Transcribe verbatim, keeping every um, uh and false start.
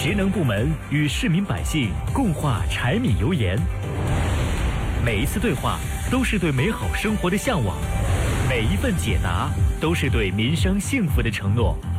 节能部门与市民百姓共话柴米油盐。每一次对话都是对美好生活的向往，每一份解答都是对民生幸福的承诺。